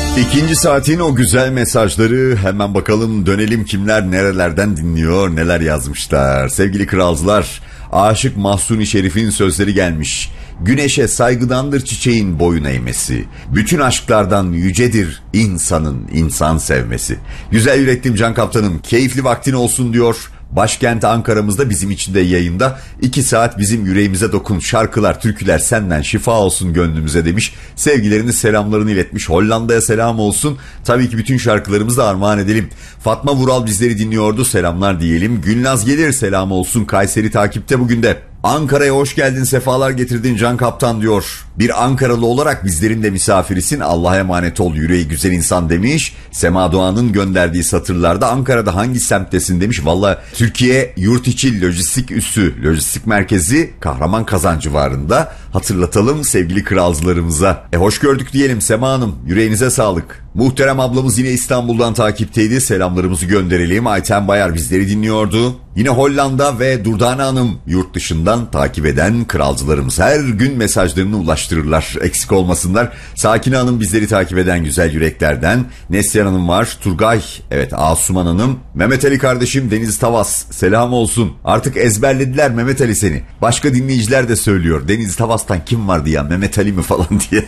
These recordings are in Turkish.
İkinci saatin o güzel mesajları, hemen bakalım dönelim kimler nerelerden dinliyor, neler yazmışlar. Sevgili kralcılar, Aşık Mahsuni Şerif'in sözleri gelmiş. Güneşe saygıdandır çiçeğin boyun eğmesi. Bütün aşklardan yücedir insanın insan sevmesi. Güzel yüreklim Can Kaptanım, keyifli vaktin olsun diyor. Başkent Ankara'mızda bizim için de yayında 2 saat bizim yüreğimize dokun, şarkılar, türküler senden şifa olsun gönlümüze demiş. Sevgilerini, selamlarını iletmiş. Hollanda'ya selam olsun. Tabii ki bütün şarkılarımızı da armağan edelim. Fatma Vural bizleri dinliyordu, selamlar diyelim. Gülnaz Gelir selam olsun, Kayseri takipte bugün de. Ankara'ya hoş geldin, sefalar getirdin Can Kaptan diyor. Bir Ankaralı olarak bizlerin de misafirisin, Allah'a emanet ol yüreği güzel insan demiş. Sema Doğan'ın gönderdiği satırlarda Ankara'da hangi semttesin demiş. Valla Türkiye Yurt İçi Lojistik Üssü Lojistik Merkezi Kahraman civarında, hatırlatalım sevgili kralcılarımıza. Hoş gördük diyelim Sema Hanım, yüreğinize sağlık. Muhterem ablamız yine İstanbul'dan takipteydi, selamlarımızı gönderelim. Ayten Bayar bizleri dinliyordu. Yine Hollanda ve Durdane Hanım yurt dışından takip eden kralcılarımız her gün mesajlarını ulaştırırlar, eksik olmasınlar. Sakine Hanım bizleri takip eden güzel yüreklerden. Neslihan Hanım var, Turgay, evet Asuman Hanım, Mehmet Ali kardeşim Deniz Tavas selam olsun. Artık ezberlediler Mehmet Ali seni. Başka dinleyiciler de söylüyor, Deniz Tavas'tan kim vardı ya, Mehmet Ali mi falan diye.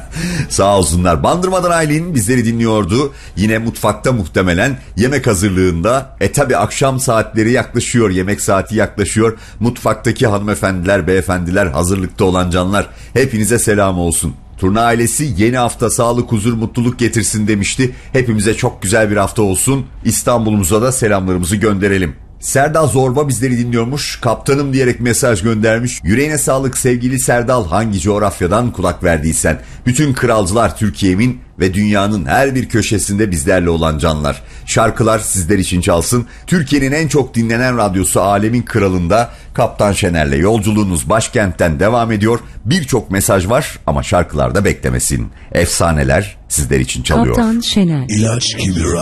Sağ olsunlar. Bandırmadan Aylin bizleri dinliyordu. Yine mutfakta muhtemelen yemek hazırlığında. Tabi akşam saatleri yaklaşıyor, yemek saati yaklaşıyor. Mutfaktaki hanımefendiler, beyefendiler, hazırlıkta olan canlar, hepinize selam olsun. Turna ailesi yeni hafta sağlık, huzur, mutluluk getirsin demişti. Hepimize çok güzel bir hafta olsun. İstanbul'umuza da selamlarımızı gönderelim. Serdal Zorba bizleri dinliyormuş. Kaptanım diyerek mesaj göndermiş. Yüreğine sağlık sevgili Serdal, hangi coğrafyadan kulak verdiysen. Bütün kralcılar Türkiye'min ve dünyanın her bir köşesinde bizlerle olan canlar. Şarkılar sizler için çalsın. Türkiye'nin en çok dinlenen radyosu Alemin Kralı'nda Kaptan Şener'le yolculuğunuz başkentten devam ediyor. Birçok mesaj var ama şarkılar da beklemesin. Efsaneler sizler için çalıyor. Kaptan Şener. İlaç gibi